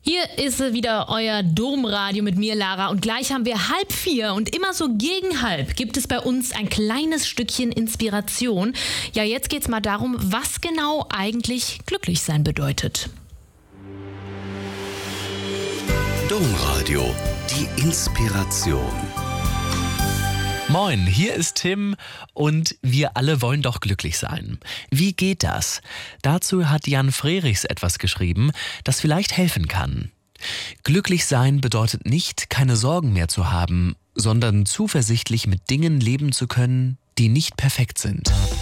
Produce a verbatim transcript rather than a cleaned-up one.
Hier ist wieder euer Domradio mit mir, Lara. Und gleich haben wir halb vier und immer so gegen halb gibt es bei uns ein kleines Stückchen Inspiration. Ja, jetzt geht's mal darum, was genau eigentlich glücklich sein bedeutet. Domradio, die Inspiration. Moin, hier ist Tim und wir alle wollen doch glücklich sein. Wie geht das? Dazu hat Jan Frerichs etwas geschrieben, das vielleicht helfen kann. Glücklich sein bedeutet nicht, keine Sorgen mehr zu haben, sondern zuversichtlich mit Dingen leben zu können, die nicht perfekt sind.